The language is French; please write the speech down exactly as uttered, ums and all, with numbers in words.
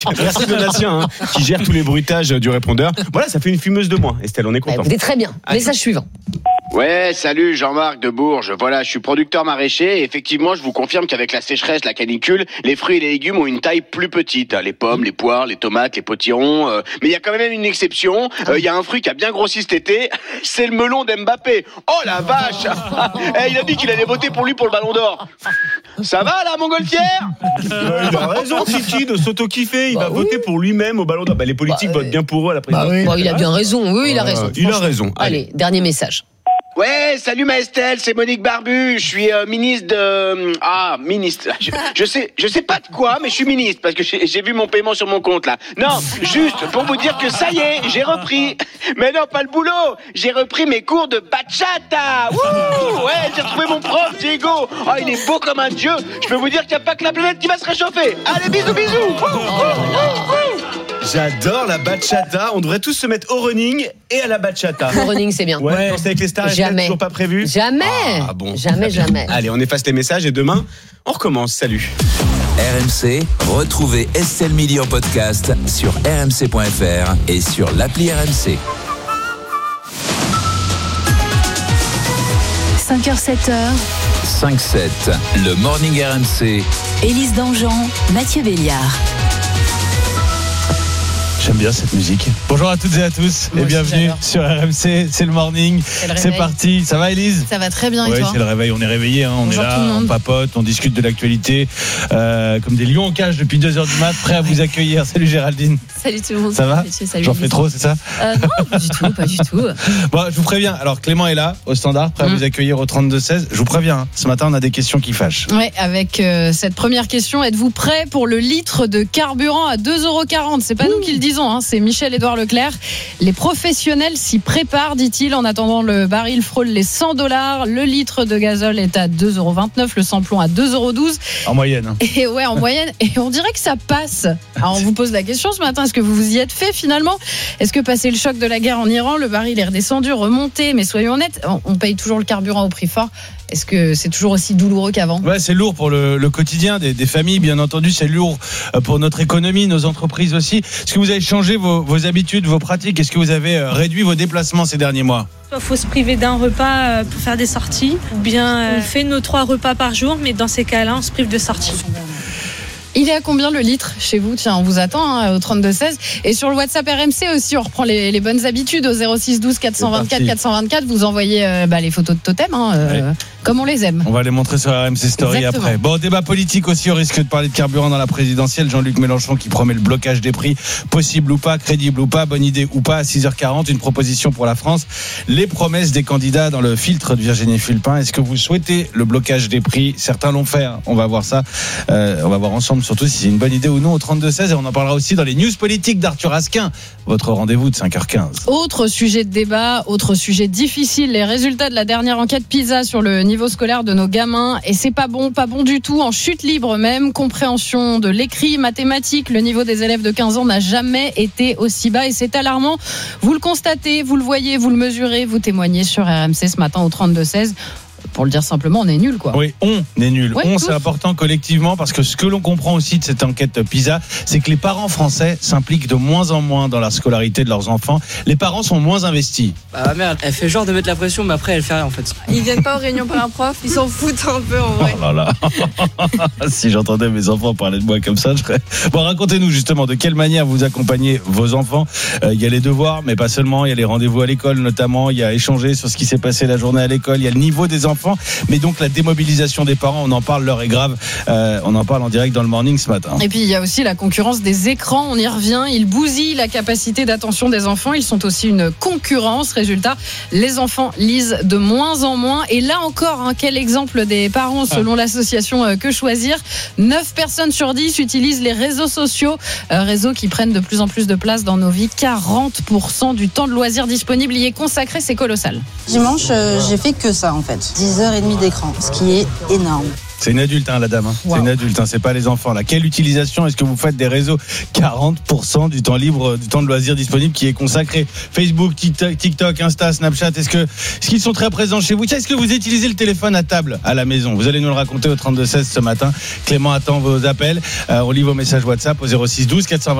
Merci Donatien, hein, qui gère tous les bruitages du répondeur. Voilà, ça fait une fumeuse de moins. Estelle, on est content. Bah, vous êtes très bien. Allez. Message suivant. Ouais, salut Jean-Marc de Bourges. Voilà, je suis producteur maraîcher et effectivement, je vous confirme qu'avec la sécheresse, la canicule, les fruits et les légumes ont une taille plus petite. Les pommes, les poires, les tomates, les potirons. Euh, mais il y a quand même une exception. Il euh, y a un fruit qui a bien grossi cet été. C'est le melon d'Mbappé. Oh la vache. eh, Il a dit qu'il allait voter pour lui pour le Ballon d'Or. Ça va la montgolfière? euh, Il a raison, Titi, de s'auto-kiffer. Il bah, va oui. voter pour lui-même au Ballon d'Or. Bah, les politiques bah, votent bien pour eux à la présidence. Bah, oui. Bon, il a bien raison. Oui, il a raison. Euh, il a raison. Allez, Allez, dernier message. Ouais, salut ma Estelle, c'est Monique Barbu. Je suis euh, ministre de... Ah, ministre. Je, je sais je sais pas de quoi, mais je suis ministre parce que j'ai, j'ai vu mon paiement sur mon compte là. Non, juste pour vous dire que ça y est, j'ai repris. Mais non, pas le boulot. J'ai repris mes cours de bachata. Wouh, ouais, j'ai retrouvé mon prof Diego. Oh, il est beau comme un dieu. Je peux vous dire qu'il n'y a pas que la planète qui va se réchauffer. Allez, bisous, bisous. Wouh, wouh, wouh, wouh. j'adore la bachata. On devrait tous se mettre au running et à la bachata. Le running, c'est bien. Ouais, ouais. Danser avec les stars, Jamais. toujours pas prévu. Jamais. Ah bon. Jamais, jamais. Allez, on efface les messages et demain, on recommence. Salut. R M C, retrouvez Estelle Midi en podcast sur r m c point f r et sur l'appli R M C. cinq heures sept heures. cinq sept, le Morning R M C. Élise Dangean, Mathieu Béliard. J'aime bien cette musique. Bonjour à toutes et à tous. Moi et aussi, bienvenue j'adore. sur R M C. C'est le morning. le C'est réveil. parti. Ça va, Élise? Ça va très bien et Oui, toi? c'est le réveil. On est réveillés. Hein. On Bonjour est là, tout le monde. on papote, on discute de l'actualité. Euh, comme des lions en cage depuis deux heures du mat, prêt à vous accueillir. Salut Géraldine. Salut tout le monde. Ça va? Mathieu, salut, J'en Élise. fais trop, c'est ça? euh, Non, pas du tout, pas du tout. Bon, je vous préviens. Alors, Clément est là, au standard, prêt à Mm. vous accueillir au trente-deux seize. Je vous préviens. Hein. Ce matin, on a des questions qui fâchent. Ouais, avec euh, cette première question, êtes-vous prêt pour le litre de carburant à deux euros quarante? C'est pas nous qui le disons, hein, c'est Michel-Édouard Leclerc. Les professionnels s'y préparent, dit-il. En attendant, le baril frôle les cent dollars. Le litre de gazole est à deux euros vingt-neuf, le sans-plomb à deux euros douze. En moyenne. Hein. Et ouais, en moyenne. Et on dirait que ça passe. Alors, on vous pose la question ce matin. Est-ce que vous vous y êtes fait finalement? Est-ce que passé le choc de la guerre en Iran, le baril est redescendu, remonté? Mais soyons honnêtes, on- on paye toujours le carburant au prix fort. Est-ce que c'est toujours aussi douloureux qu'avant? Ouais, c'est lourd pour le, le quotidien des, des familles, bien entendu. C'est lourd euh, pour notre économie, nos entreprises aussi. Est-ce que vous avez changé vos, vos habitudes, vos pratiques? Est-ce que vous avez euh, réduit vos déplacements ces derniers mois? Il faut se priver d'un repas euh, pour faire des sorties. Ou bien euh, on fait nos trois repas par jour, mais dans ces cas-là, on se prive de sorties. Il est à combien le litre chez vous? Tiens, on vous attend hein, au trente-deux seize. Et sur le WhatsApp R M C aussi, on reprend les, les bonnes habitudes au zéro six douze quatre cent vingt-quatre quatre cent vingt-quatre. Vous envoyez euh, bah, les photos de totem, hein, euh, Ouais. comme on les aime. On va les montrer sur R M C Story Exactement. après. Bon, débat politique aussi, on risque de parler de carburant dans la présidentielle. Jean-Luc Mélenchon qui promet le blocage des prix, possible ou pas, crédible ou pas, bonne idée ou pas, à six heures quarante, une proposition pour la France. Les promesses des candidats dans le filtre de Virginie Fulpin. Est-ce que vous souhaitez le blocage des prix? Certains l'ont fait, hein. On va voir ça. Euh, on va voir ensemble surtout si c'est une bonne idée ou non au trente-deux seize, et on en parlera aussi dans les news politiques d'Arthur Asquin, votre rendez-vous de cinq heures quinze. Autre sujet de débat, autre sujet difficile, les résultats de la dernière enquête PISA sur le niveau scolaire de nos gamins. Et c'est pas bon, pas bon du tout, en chute libre même. Compréhension de l'écrit, mathématiques, le niveau des élèves de quinze ans n'a jamais été aussi bas et c'est alarmant. Vous le constatez, vous le voyez, vous le mesurez, vous témoignez sur R M C ce matin au trente-deux seize. Pour le dire simplement, on est nul, quoi. Oui, on est nul. Ouais, on, tous. c'est important collectivement parce que ce que l'on comprend aussi de cette enquête PISA, c'est que les parents français s'impliquent de moins en moins dans la scolarité de leurs enfants. Les parents sont moins investis. Bah ma mère, elle fait genre de mettre la pression, mais après elle fait rien en fait. Ils viennent pas aux réunions par un prof, ils s'en foutent un peu en vrai. Oh là là. Si j'entendais mes enfants parler de moi comme ça, je serais... Bon, racontez-nous justement de quelle manière vous accompagnez vos enfants. Euh, Il y a les devoirs, mais pas seulement. Il y a les rendez-vous à l'école notamment. Il y a échanger sur ce qui s'est passé la journée à l'école. Il y a le niveau des enfants, mais donc la démobilisation des parents. On en parle, l'heure est grave. Euh, on en parle en direct dans le morning ce matin. Et puis il y a aussi la concurrence des écrans, on y revient, ils bousillent la capacité d'attention des enfants, ils sont aussi une concurrence. Résultat, les enfants lisent de moins en moins. Et là encore, hein, quel exemple des parents selon l'association euh, Que Choisir. neuf personnes sur dix utilisent les réseaux sociaux, euh, réseaux qui prennent de plus en plus de place dans nos vies. quarante pour cent du temps de loisir disponible y est consacré, c'est colossal. Dimanche, euh, j'ai fait que ça en fait. dix heures trente d'écran, ce qui est énorme. C'est une adulte, hein, la dame. Hein. Wow. C'est une adulte, hein, c'est pas les enfants. Là. Quelle utilisation est-ce que vous faites des réseaux? quarante pour cent du temps libre, du temps de loisir disponible qui est consacré. Facebook, TikTok, TikTok, Insta, Snapchat. Est-ce que, est-ce qu'ils sont très présents chez vous? Tiens, est-ce que vous utilisez le téléphone à table à la maison? Vous allez nous le raconter au trente-deux seize ce matin. Clément attend vos appels. Euh, on lit vos messages WhatsApp au zéro six douze quatre cent vingt